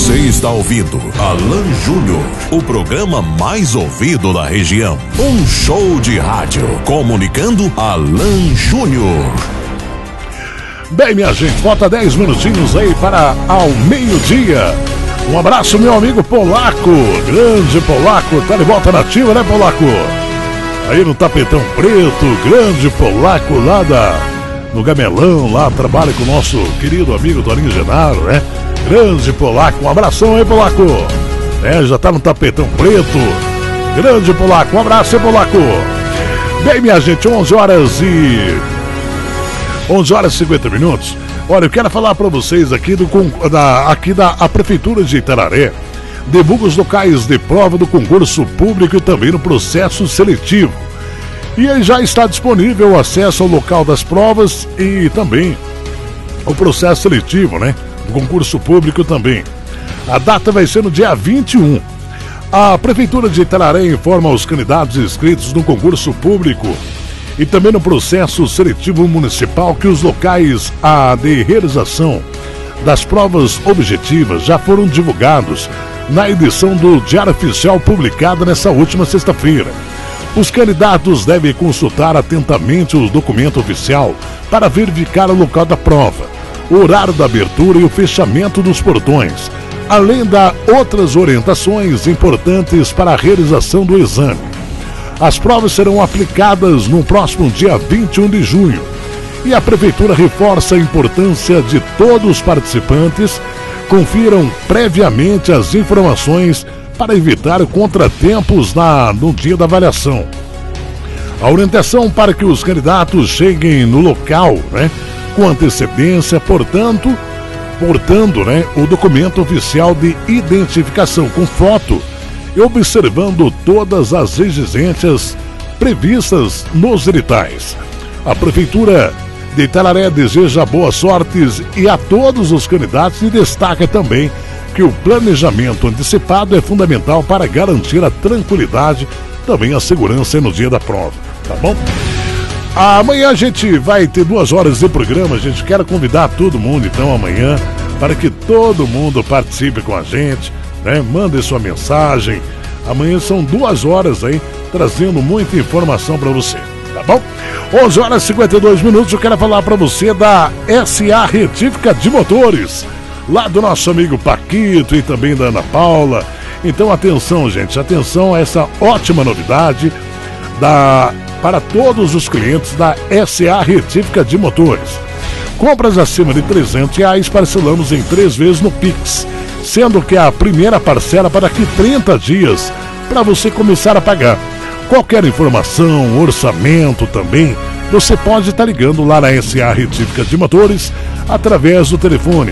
Você está ouvindo Alan Júnior, o programa mais ouvido da região. Um show de rádio comunicando Alan Júnior. Bem, minha gente, falta 10 minutinhos aí para ao meio-dia. Um abraço, meu amigo Polaco, grande Polaco, tá de volta na ativa, né, Polaco? Aí no Tapetão Preto, grande Polaco lá no Gamelão, lá trabalha com o nosso querido amigo Toninho Genaro, né? Grande Polaco, um abração aí, Polaco. Já tá no Tapetão Preto. Grande Polaco, um abraço aí, Polaco. Bem, minha gente, 11 horas e 50 minutos. Olha, eu quero falar para vocês aqui da Prefeitura de Itararé. Divulga os locais de prova do concurso público e também no processo seletivo. E aí já está disponível o acesso ao local das provas e também o processo seletivo, né? O concurso público também. A data vai ser no dia 21. A Prefeitura de Itararé informa aos candidatos inscritos no concurso público e também no processo seletivo municipal que os locais de realização das provas objetivas já foram divulgados na edição do Diário Oficial publicada nessa última sexta-feira. Os candidatos devem consultar atentamente o documento oficial para verificar o local da prova, o horário da abertura e o fechamento dos portões, além de outras orientações importantes para a realização do exame. As provas serão aplicadas no próximo dia 21 de junho e a Prefeitura reforça a importância de todos os participantes confiram previamente as informações para evitar contratempos no dia da avaliação. A orientação para que os candidatos cheguem no local, né, com antecedência, portando, né, o documento oficial de identificação com foto e observando todas as exigências previstas nos editais. A Prefeitura de Itararé deseja boa sorte e a todos os candidatos e destaca também que o planejamento antecipado é fundamental para garantir a tranquilidade, também a segurança no dia da prova, tá bom? Amanhã a gente vai ter 2 horas de programa, a gente quer convidar todo mundo então amanhã para que todo mundo participe com a gente, né? Mande sua mensagem. Amanhã são 2 horas aí, trazendo muita informação para você, tá bom? 11 horas e 52 minutos, eu quero falar para você da SA Retífica de Motores, lá do nosso amigo Paquito e também da Ana Paula. Então atenção, gente, atenção a essa ótima novidade para todos os clientes da SA Retífica de Motores. Compras acima de R$300 parcelamos em 3 vezes no Pix, sendo que a primeira parcela para daqui 30 dias para você começar a pagar. Qualquer informação, orçamento também, você pode estar ligando lá na SA Retífica de Motores através do telefone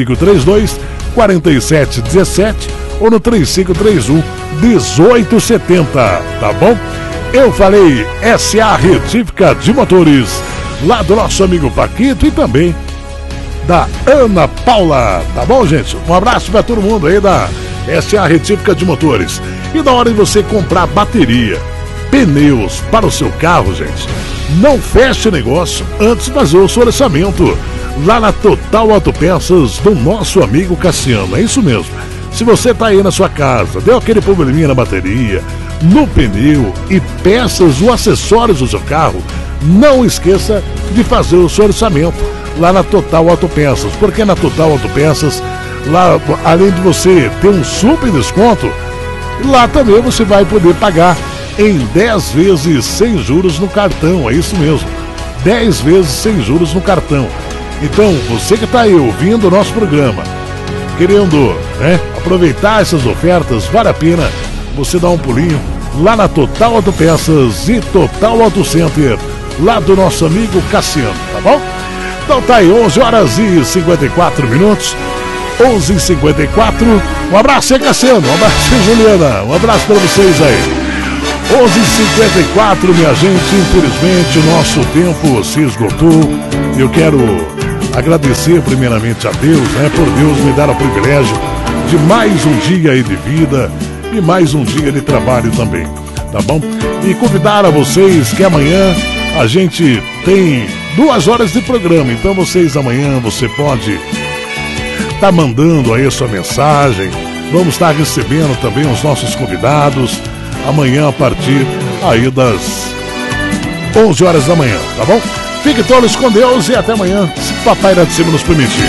3532-4717 ou no 3531-1870, tá bom? Eu falei SA Retífica de Motores, lá do nosso amigo Paquito e também da Ana Paula, tá bom, gente? Um abraço para todo mundo aí da SA Retífica de Motores. E na hora de você comprar bateria, pneus para o seu carro, gente, não feche negócio antes de fazer o seu orçamento lá na Total Autopeças do nosso amigo Cassiano. É isso mesmo. Se você tá aí na sua casa, deu aquele probleminha na bateria, no pneu e peças ou acessórios do seu carro, não esqueça de fazer o seu orçamento lá na Total Autopeças, porque na Total Autopeças, lá, além de você ter um super desconto, lá também você vai poder pagar em 10 vezes sem juros no cartão. É isso mesmo, 10 vezes sem juros no cartão. Então, você que está aí ouvindo o nosso programa, querendo, né, aproveitar essas ofertas, vale a pena você dar um pulinho lá na Total Autopeças e Total Auto Center, lá do nosso amigo Cassiano, tá bom? Então tá aí, 11 horas e 54 minutos, 11h54. Um abraço aí, Cassiano, um abraço aí, Juliana, um abraço para vocês aí. 11h54, minha gente, infelizmente o nosso tempo se esgotou. Eu quero agradecer primeiramente a Deus, né, por Deus me dar o privilégio de mais um dia aí de vida e mais um dia de trabalho também, tá bom? E convidar a vocês que amanhã a gente tem 2 horas de programa, então vocês amanhã você pode está mandando aí a sua mensagem. Vamos estar recebendo também os nossos convidados amanhã a partir aí das 11 horas da manhã, tá bom? Fiquem todos com Deus e até amanhã, se o Papai lá de cima nos permitir.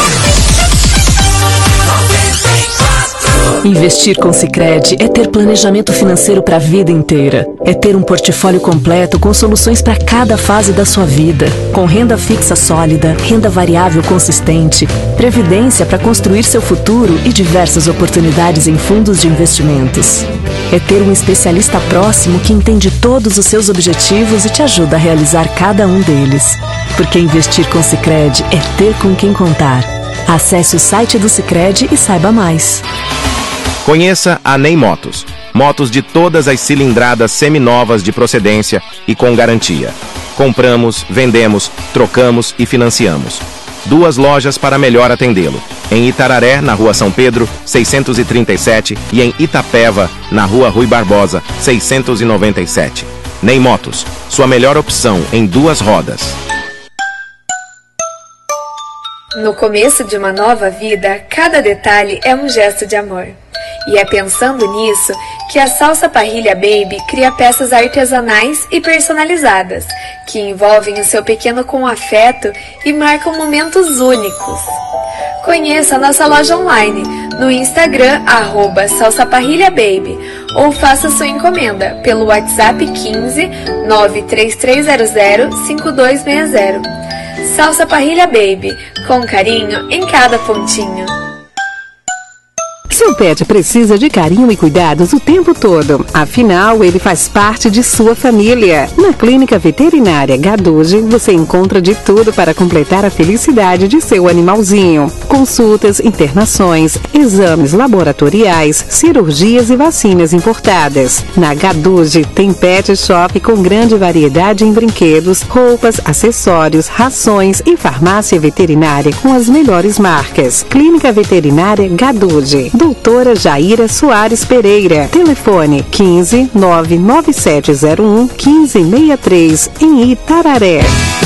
Investir com Sicredi é ter planejamento financeiro para a vida inteira. É ter um portfólio completo com soluções para cada fase da sua vida. Com renda fixa sólida, renda variável consistente, previdência para construir seu futuro e diversas oportunidades em fundos de investimentos. É ter um especialista próximo que entende todos os seus objetivos e te ajuda a realizar cada um deles. Porque investir com Sicredi é ter com quem contar. Acesse o site do Sicredi e saiba mais. Conheça a NEM Motos. Motos de todas as cilindradas seminovas de procedência e com garantia. Compramos, vendemos, trocamos e financiamos. 2 lojas para melhor atendê-lo. Em Itararé, na Rua São Pedro, 637 e em Itapeva, na Rua Rui Barbosa, 697. NEM Motos, sua melhor opção em 2 rodas. No começo de uma nova vida, cada detalhe é um gesto de amor. E é pensando nisso que a Salsa Parrilha Baby cria peças artesanais e personalizadas, que envolvem o seu pequeno com afeto e marcam momentos únicos. Conheça a nossa loja online no Instagram @salsaparrilhababy ou faça sua encomenda pelo WhatsApp 15 93300 5260. Salsa Parrilha Baby, com carinho em cada pontinho. Seu pet precisa de carinho e cuidados o tempo todo. Afinal, ele faz parte de sua família. Na Clínica Veterinária Gaduge, você encontra de tudo para completar a felicidade de seu animalzinho. Consultas, internações, exames laboratoriais, cirurgias e vacinas importadas. Na Gaduge tem pet shop com grande variedade em brinquedos, roupas, acessórios, rações e farmácia veterinária com as melhores marcas. Clínica Veterinária Gaduge. Doutora Jaira Soares Pereira. Telefone 15 99701 1563 em Itararé.